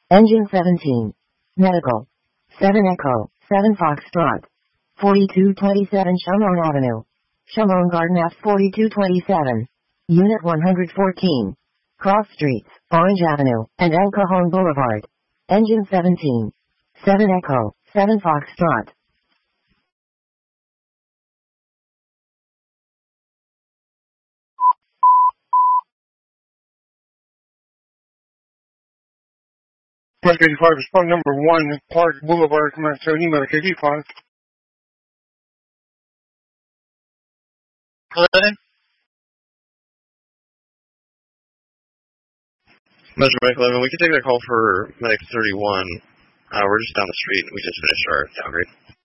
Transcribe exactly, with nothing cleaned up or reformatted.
Engine seventeen. Medical. seven Echo, seven Foxtrot. forty-two twenty-seven Shamon Avenue. Shamon Garden F forty-two twenty-seven. Unit one hundred fourteen. Cross Streets, Orange Avenue, and El Cajon Boulevard. Engine seventeen. seven Echo, seven Foxtrot. Mike eighty-five, respond number one, Park Boulevard, Command seventy, Medic eighty-five. Hello? Metro Medic eleven, we can take that call for Medic thirty-one. Uh, we're just down the street. We just finished our downgrade.